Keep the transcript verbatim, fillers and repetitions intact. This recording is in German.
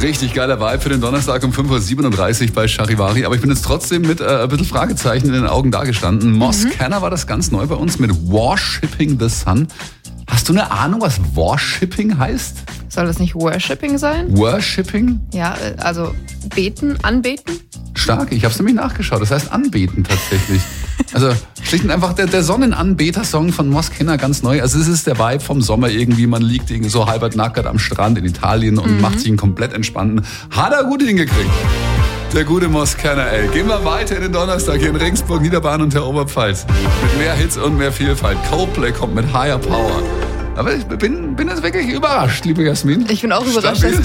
Richtig geiler Vibe für den Donnerstag um fünf Uhr siebenunddreißig bei Charivari. Aber ich bin jetzt trotzdem mit äh, ein bisschen Fragezeichen in den Augen dagestanden. Moscanner mhm. war das ganz neu bei uns mit Worshipping the Sun. Hast du eine Ahnung, was Worshipping heißt? Soll das nicht Worshipping sein? Worshipping? Ja, also beten, anbeten? Stark, ich habe es nämlich nachgeschaut. Das heißt anbeten tatsächlich. Also schlicht und einfach der, der Sonnenanbeter-Song von Moscanner, ganz neu. Also es ist der Vibe vom Sommer irgendwie. Man liegt irgendwie so halbert nackert am Strand in Italien und mhm. macht sich einen komplett entspannten. Hat er gut hingekriegt. Der gute Moscanner, ey. Gehen wir weiter in den Donnerstag hier in Regensburg, Niederbayern und der Oberpfalz. Mit mehr Hits und mehr Vielfalt. Coldplay kommt mit Higher Power. Aber ich bin, bin jetzt wirklich überrascht, liebe Jasmin. Ich bin auch überrascht. Stabil.